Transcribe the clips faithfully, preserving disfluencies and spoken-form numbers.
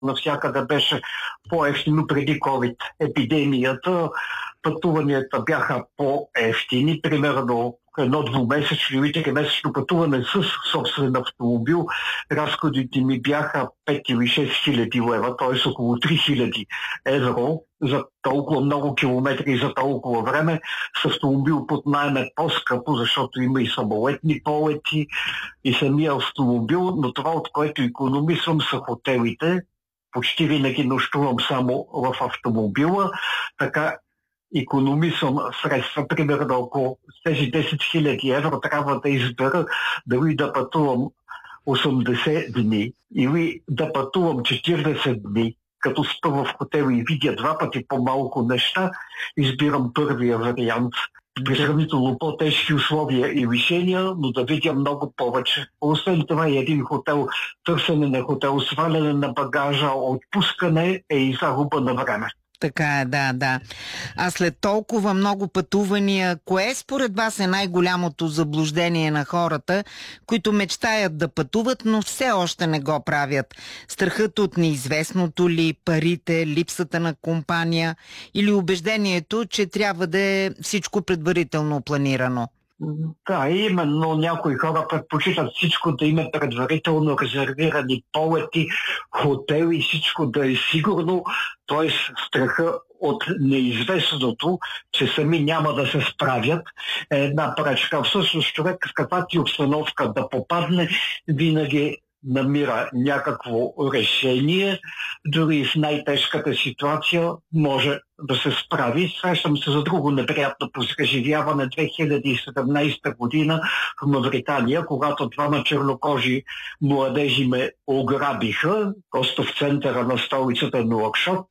навсякъде беше по-евтино преди ковид епидемията. Пътуванията бяха по-евтини, примерно едно двумесечно или тримесечно пътуване с собствен автомобил. Разходите ми бяха пет или шест хиляди лева, т.е. около три хиляди евро за толкова много километри и за толкова време. С автомобил под наем е по-скъпо, защото има и самолетни полети и самия автомобил, но това, от което икономисвам, са хотелите. Почти винаги нощувам само в автомобила, така икономисвам средства. Примерно, ако тези десет хиляди евро трябва да избера дали да пътувам осемдесет дни или да пътувам четиридесет дни, като спа в хотел и видя два пъти по-малко неща, избирам първия вариант. При сравнително по-тежки условия и лишения, но да видя много повече. Освен това и един хотел, търсене на хотел, сваляне на багажа, отпускане е и загуба на време. Така е, да, да. А след толкова много пътувания, кое според вас е най-голямото заблуждение на хората, които мечтаят да пътуват, но все още не го правят? Страхът от неизвестното ли, парите, липсата на компания или убеждението, че трябва да е всичко предварително планирано? Да, именно някои хора предпочитат всичко да има предварително резервирани полети, хотели, всичко да е сигурно, т.е. страха от неизвестното, че сами няма да се справят, е една пречка. Всъщност човек в каквато и обстановка да попадне, винаги намира някакво решение, дори в най-тежката ситуация може да се справи. Срещам се за друго неприятно преживяване две хиляди и седемнадесета година в Мавритания, когато двама чернокожи младежи ме ограбиха, просто в центъра на столицата Нуакшот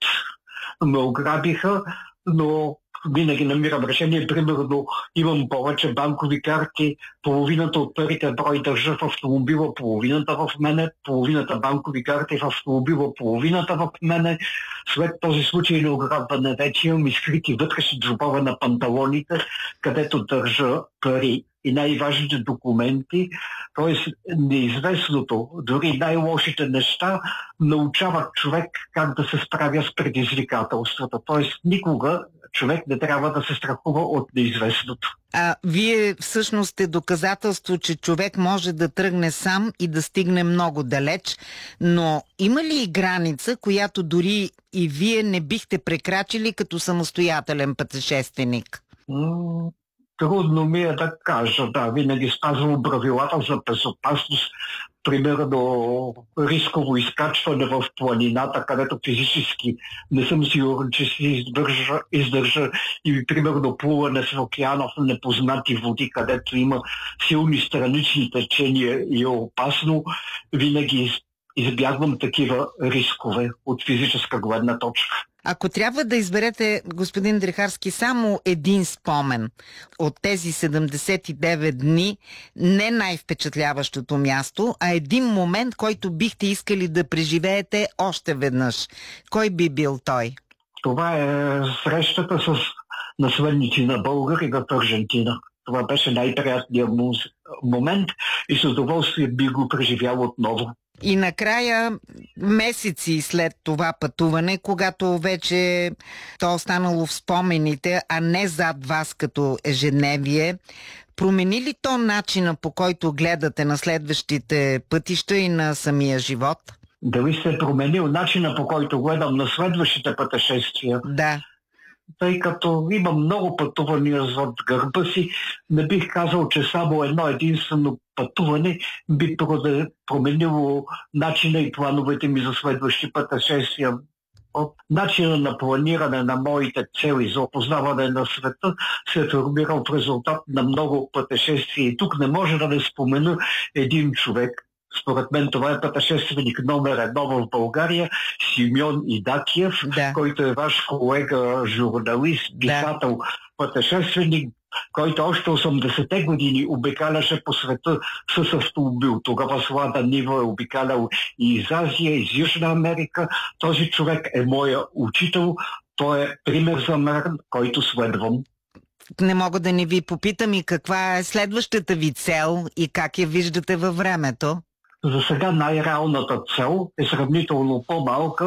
ме ограбиха, но винаги намирам решение. Примерно имам повече банкови карти, половината от парите брой държа в автомобила, половината в мене, половината банкови карти в автомобила, половината в мене. След този случай на ограбване вече имам изкрити вътрешни джобове на панталоните, където държа пари и най-важните документи. Т.е. неизвестното, дори най-лошите неща научават човек как да се справя с предизвикателствата. Т.е. никога човек не трябва да се страхува от неизвестното. А вие всъщност сте доказателство, че човек може да тръгне сам и да стигне много далеч, но има ли и граница, която дори и вие не бихте прекрачили като самостоятелен пътешественик? М- Трудно ми е да кажа. Да, винаги спазвам правилата за безопасност. Примерно рисково изкачване в планината, където физически не съм сигурен, че си издържа, издържа или примерно плуване в океана в непознати води, където има силни странични течения и е опасно. Винаги избягвам такива рискове от физическа гледна точка. Ако трябва да изберете, господин Дрехарски, само един спомен от тези седемдесет и девет дни, не най-впечатляващото място, а един момент, който бихте искали да преживеете още веднъж, кой би бил той? Това е срещата с наследници на българи в Аржентина. Това беше най-приятният момент и с удоволствие би го преживял отново. И накрая, месеци след това пътуване, когато вече то останало в спомените, а не зад вас като ежедневие, промени ли то начина, по който гледате на следващите пътища и на самия живот? Дали се е променил начина, по който гледам на следващите пътешествия? Да. Тъй като имам много пътувания зад гърба си, не бих казал, че само едно единствено пътуване би променило начина и плановете ми за следващи пътешествия. От начина на планиране на моите цели за опознаване на света се е формирал в резултат на много пътешествия. И тук не може да не спомена един човек. Според мен това е пътешественик номер едно в България, Симеон Идакиев, да. който е ваш колега, журналист, писател, да. Пътешественик, който още осемдесетте години обикаляше по света с автомобил. Тогава Слада Нива е обикалял и из Азия, и из Южна Америка. Този човек е моя учител. Той е пример за мен, който следвам. Не мога да не ви попитам и каква е следващата ви цел и как я виждате във времето? За сега най-реалната цел е сравнително по-малка,